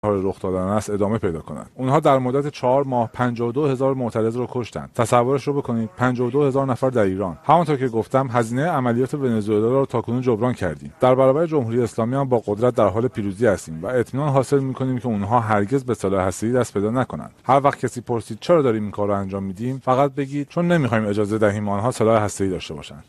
حال رخ دادن است ادامه پیدا کنند. اونها در مدت 4 ماه 52,000 معترض رو کشتند. تصورش رو بکنید، 52,000 نفر در ایران. همونطور که گفتم هزینه عملیات ونزوئلا رو تاکنون جبران کردیم. در برابر جمهوری اسلامی هم با قدرت در حال پیروزی هستیم و اطمینان حاصل می‌کنیم که اونها هرگز به سلاح هسته‌ای دست پیدا نکنند. هر وقت کسی پرسید چرا داریم این کار رو انجام میدیم، فقط بگید چون نمی‌خوایم اجازه دهیم آنها سلاح هسته‌ای داشته باشند.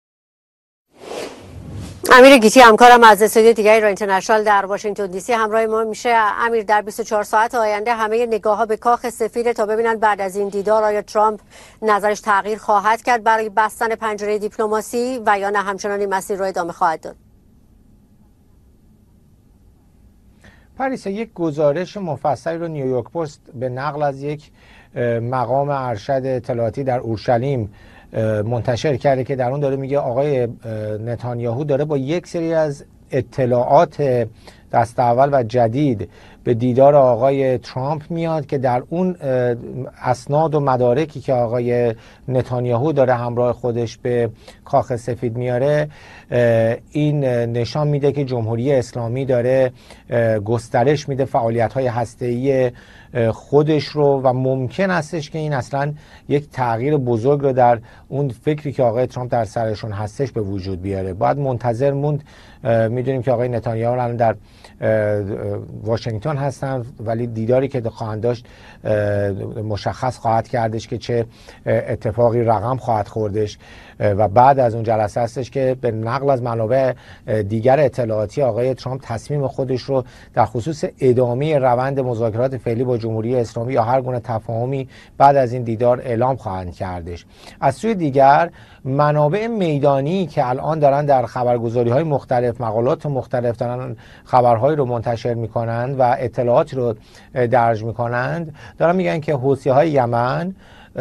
امیر گیتی همکارم از استودیو دیگه ایران اینترنشنال در واشنگتن دی سی همراه ما میشه. امیر، در 24 ساعت آینده همه نگاه‌ها به کاخ سفید تا ببینن بعد از این دیدار آیا ترامپ نظرش تغییر خواهد کرد برای بستن پنجره دیپلماسی و یا نه همچنان این مسیر رو ادامه خواهد داد. پریسا، یک گزارش مفصلی رو نیویورک پست به نقل از یک مقام ارشد اطلاعاتی در اورشلیم منتشر کرده که در اون داره میگه آقای نتانیاهو داره با یک سری از اطلاعات دست اول و جدید به دیدار آقای ترامپ میاد که در اون اسناد و مدارکی که آقای نتانیاهو داره همراه خودش به کاخ سفید میاره این نشان میده که جمهوری اسلامی داره گسترش میده فعالیت‌های هسته‌ای خودش رو و ممکن استش که این اصلا یک تغییر بزرگ رو در اون فکری که آقای ترامپ در سرشون هستش به وجود بیاره. باید منتظر موند. میدونیم که آقای نتانیاهو الان در واشنگتن هستن ولی دیداری که خواهند داشت مشخص خواهد کردش که چه اتفاقی رقم خواهد خوردش و بعد از اون جلسه هستش که به نقل از منابع دیگر اطلاعاتی آقای ترامپ تصمیم خودش رو در خصوص ادامه روند مذاکرات فعلی با جمهوری اسلامی یا هر گونه تفاهمی بعد از این دیدار اعلام خواهند کردش. از سوی دیگر منابع میدانی که الان دارن در خبرگزاری‌های مختلف مقالات مختلف دارن خبرهایی رو منتشر میکنند و اطلاعاتی رو درج میکنند دارن میگن که حوثی‌های یمن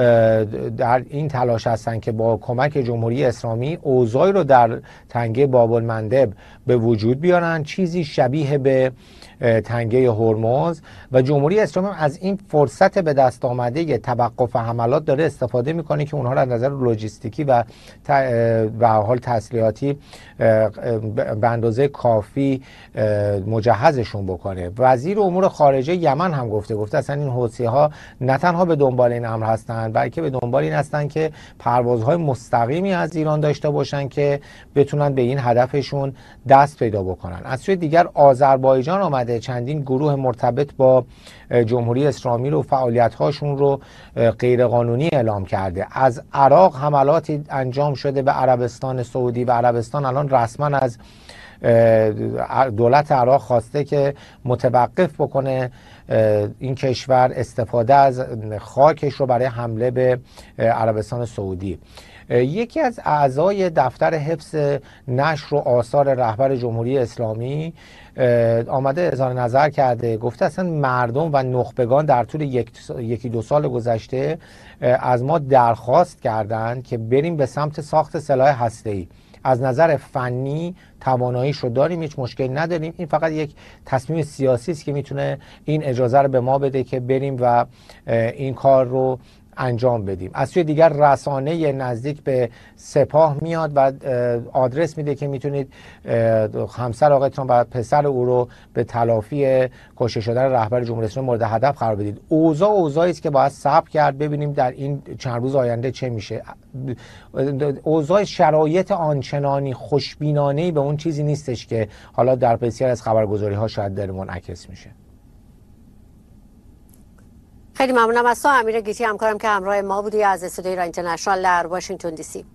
در این تلاش هستن که با کمک جمهوری اسلامی اوضاعی رو در تنگه باب المندب به وجود بیارن، چیزی شبیه به تنگه هرمز، و جمهوری اسلامی از این فرصت به دست آمده توقف حملات داره استفاده میکنه که اونها را از نظر لوجستیکی و حال تسلیحاتی به اندازه کافی مجهزشون بکنه. وزیر امور خارجه یمن هم گفته اصلا این حوثی ها نه تنها به دنبال این امر هستند بلکه به دنبال این هستند که پروازهای مستقیمی از ایران داشته باشن که بتونن به این هدفشون دست پیدا بکنن. از سوی دیگر آذربایجان آمده چندین گروه مرتبط با جمهوری اسلامی رو فعالیت‌هاشون رو غیرقانونی اعلام کرده. از عراق حملاتی انجام شده به عربستان سعودی و عربستان الان رسما از دولت عراق خواسته که متوقف بکنه این کشور استفاده از خاکش رو برای حمله به عربستان سعودی. یکی از اعضای دفتر حفظ نشر و آثار رهبر جمهوری اسلامی آمده اظهار نظر کرده، گفته اصلا مردم و نخبگان در طول یکی دو سال گذشته از ما درخواست کردند که بریم به سمت ساخت سلاح هسته‌ای. از نظر فنی تواناییش رو داریم، هیچ مشکلی نداریم، این فقط یک تصمیم سیاسی است که میتونه این اجازه رو به ما بده که بریم و این کار رو انجام بدیم. از سوی دیگر رسانه نزدیک به سپاه میاد و آدرس میده که میتونید همسر آقای ترامپ و پسر او رو به تلافی کشته شدن رهبر جمهوری اسلامی مورد هدف قرار بدید. اوضاعی است که باید صبر کرد ببینیم در این چند روز آینده چه میشه. اوضاع شرایط آنچنانی خوشبینانه‌ای به اون چیزی نیستش که حالا در بسیار از خبرگزاری‌ها شاید در منعکس میشه. خیلی ممنونم از تو امیر گیتی همکارم که همراه ما بودی از استودیو ایران اینترنشنال در واشنگتن دی سی.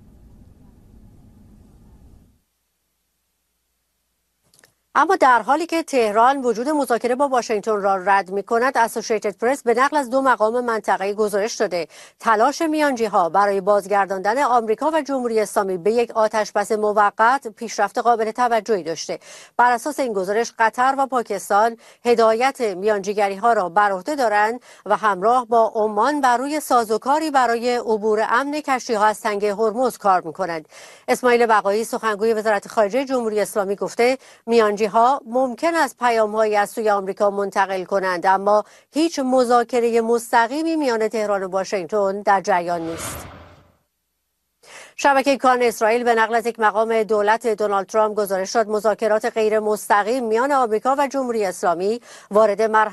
اما در حالی که تهران وجود مذاکره با واشنگتن را رد می‌کند، اسوسییتد پرس به نقل از 2 مقام منطقه‌ای گزارش داده تلاش میانجی‌ها برای بازگرداندن آمریکا و جمهوری اسلامی به یک آتش‌بس موقت پیشرفت قابل توجهی داشته. بر اساس این گزارش قطر و پاکستان هدایت میانجیگری‌ها را بر عهده دارند و همراه با عمان بر روی سازوکاری برای عبور امن کشتی‌ها از تنگه هرمز کار می‌کنند. اسماعیل بقایی سخنگوی وزارت خارجه جمهوری اسلامی گفته میانجی ها ممکن است پیام‌هایی از سوی آمریکا منتقل کنند اما هیچ مذاکره مستقیمی میان تهران و واشنگتن در جریان نیست. شبکه کان اسرائیل به نقل از یک مقام دولت دونالد ترامپ گزارش داد مذاکرات غیر مستقیم میان آمریکا و جمهوری اسلامی وارد مرحله